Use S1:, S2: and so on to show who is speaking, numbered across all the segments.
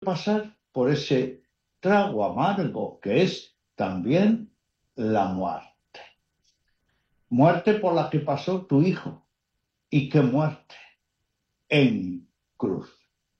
S1: pasar por ese trago amargo que es también la muerte. Muerte por la que pasó tu hijo. ¿Y qué muerte? En cruz.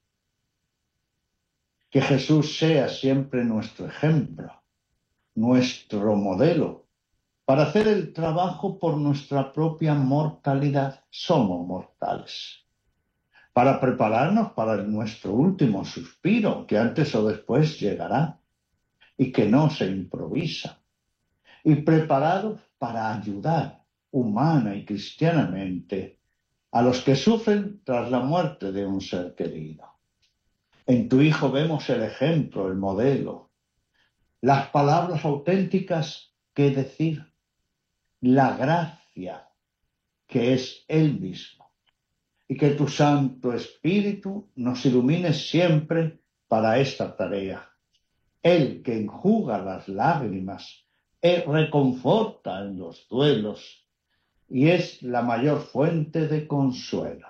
S1: Que Jesús sea siempre nuestro ejemplo, nuestro modelo, para hacer el trabajo por nuestra propia mortalidad. Somos mortales. Para prepararnos para nuestro último suspiro, que antes o después llegará y que no se improvisa. Y preparados para ayudar humana y cristianamente a los que sufren tras la muerte de un ser querido. En tu hijo vemos el ejemplo, el modelo, las palabras auténticas que decir, la gracia que es él mismo. Y que tu Santo Espíritu nos ilumine siempre para esta tarea. Él que enjuga las lágrimas, él reconforta en los duelos y es la mayor fuente de consuelo.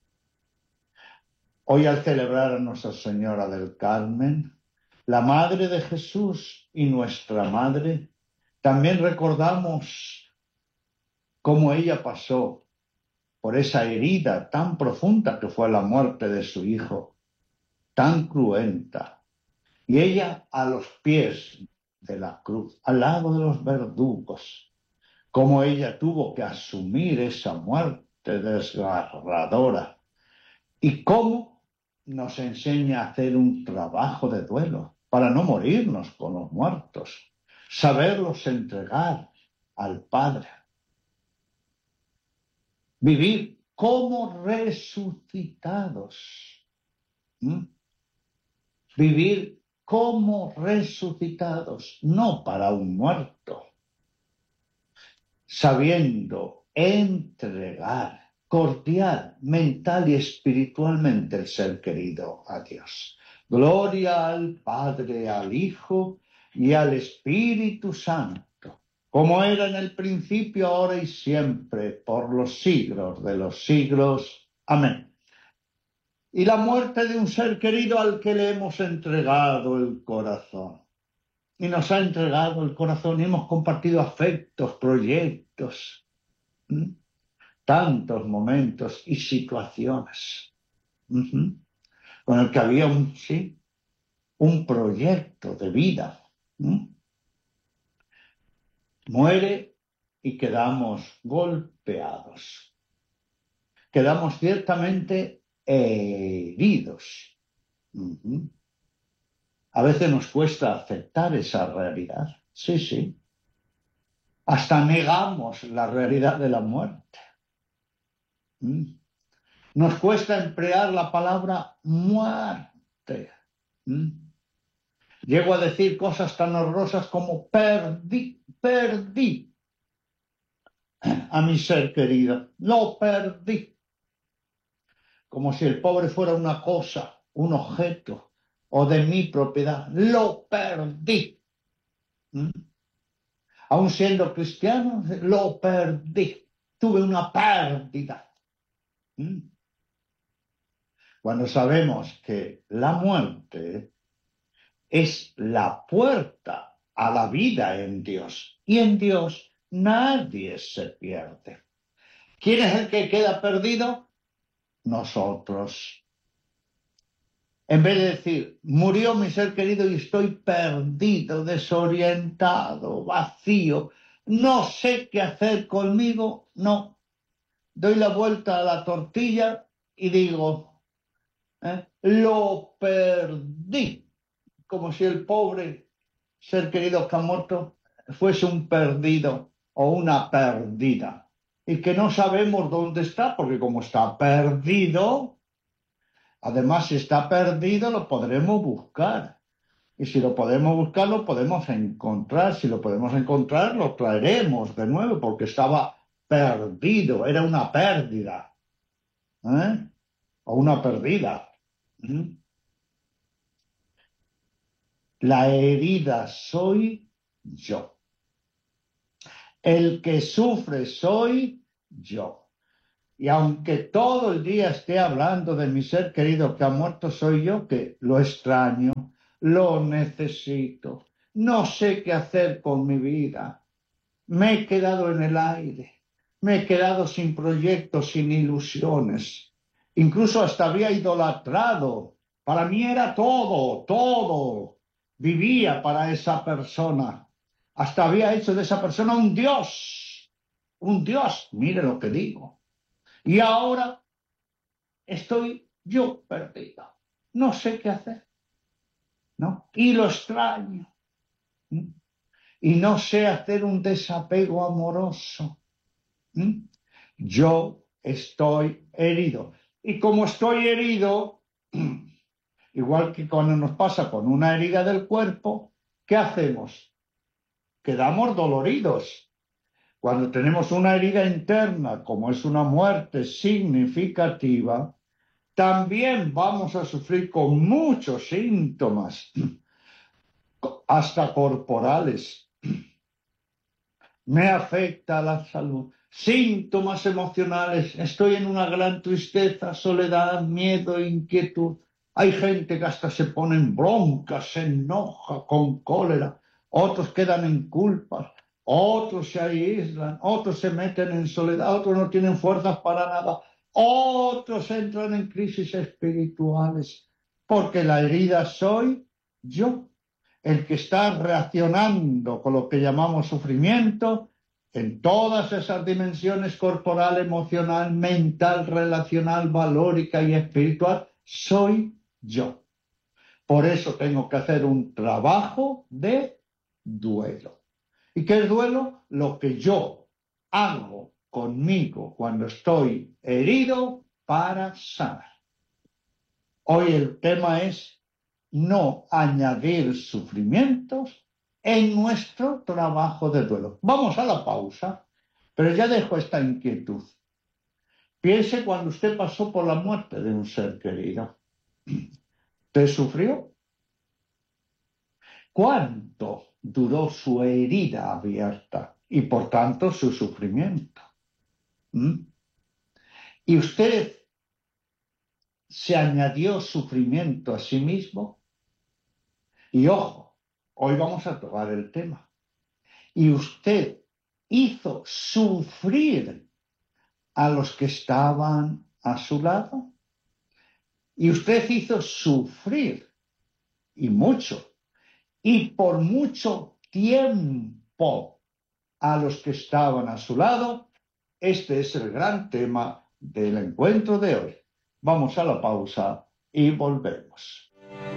S1: Hoy, al celebrar a Nuestra Señora del Carmen, la Madre de Jesús y nuestra Madre, también recordamos cómo ella pasó por esa herida tan profunda que fue la muerte de su hijo, tan cruenta. Y ella a los pies de la cruz, al lado de los verdugos, cómo ella tuvo que asumir esa muerte desgarradora. Y cómo nos enseña a hacer un trabajo de duelo para no morirnos con los muertos, saberlos entregar al Padre. Vivir como resucitados. Vivir como resucitados, no para un muerto, sabiendo entregar cordial, mental y espiritualmente el ser querido a Dios. Gloria al Padre, al Hijo y al Espíritu Santo, como era en el principio, ahora y siempre, por los siglos de los siglos. Amén. Y la muerte de un ser querido al que le hemos entregado el corazón. Y nos ha entregado el corazón y hemos compartido afectos, proyectos, tantos momentos y situaciones, con el que había un proyecto de vida. Muere y quedamos golpeados. Quedamos ciertamente heridos. A veces nos cuesta aceptar esa realidad. Sí, sí. Hasta negamos la realidad de la muerte. Nos cuesta emplear la palabra muerte. Llego a decir cosas tan horrorosas como perdí a mi ser querido. Lo perdí. Como si el pobre fuera una cosa, un objeto, o de mi propiedad. Lo perdí. Aún siendo cristiano, lo perdí. Tuve una pérdida. Cuando sabemos que la muerte es la puerta a la vida en Dios. Y en Dios nadie se pierde. ¿Quién es el que queda perdido? Nosotros. En vez de decir, murió mi ser querido y estoy perdido, desorientado, vacío, no sé qué hacer conmigo, no. Doy la vuelta a la tortilla y digo, lo perdí. Como si el pobre ser querido que ha muerto fuese un perdido o una perdida. Y que no sabemos dónde está, porque como está perdido, además si está perdido lo podremos buscar. Y si lo podemos buscar, lo podemos encontrar. Si lo podemos encontrar, lo traeremos de nuevo, porque estaba perdido, era una pérdida. O una perdida. La herida soy yo. El que sufre soy yo. Y aunque todo el día esté hablando de mi ser querido que ha muerto, soy yo que lo extraño, lo necesito, no sé qué hacer con mi vida. Me he quedado en el aire, me he quedado sin proyectos, sin ilusiones. Incluso hasta había idolatrado. Para mí era todo, todo. Vivía para esa persona. Hasta había hecho de esa persona un Dios. Un Dios, mire lo que digo. Y ahora estoy yo perdido. No sé qué hacer, ¿no? Y lo extraño. ¿Mm? Y no sé hacer un desapego amoroso. ¿Mm? Yo estoy herido. Y como estoy herido, igual que cuando nos pasa con una herida del cuerpo, ¿qué hacemos? Quedamos doloridos. Cuando tenemos una herida interna, como es una muerte significativa, también vamos a sufrir con muchos síntomas, hasta corporales. Me afecta la salud. Síntomas emocionales. Estoy en una gran tristeza, soledad, miedo, inquietud. Hay gente que hasta se pone en bronca, se enoja con cólera. Otros quedan en culpas. Otros se aíslan. Otros se meten en soledad. Otros no tienen fuerzas para nada. Otros entran en crisis espirituales. Porque la herida soy yo, el que está reaccionando con lo que llamamos sufrimiento en todas esas dimensiones: corporal, emocional, mental, relacional, valórica y espiritual, soy yo. Por eso tengo que hacer un trabajo de duelo. ¿Y qué es duelo? Lo que yo hago conmigo cuando estoy herido para sanar. Hoy el tema es no añadir sufrimientos en nuestro trabajo de duelo. Vamos a la pausa, pero ya dejo esta inquietud. Piense cuando usted pasó por la muerte de un ser querido. ¿Te sufrió? ¿Cuánto duró su herida abierta y por tanto su sufrimiento? ¿Mm? ¿Y usted se añadió sufrimiento a sí mismo? Y ojo, hoy vamos a tocar el tema. Y usted hizo sufrir a los que estaban a su lado. Y usted hizo sufrir, y mucho, y por mucho tiempo, a los que estaban a su lado. Este es el gran tema del encuentro de hoy. Vamos a la pausa y volvemos.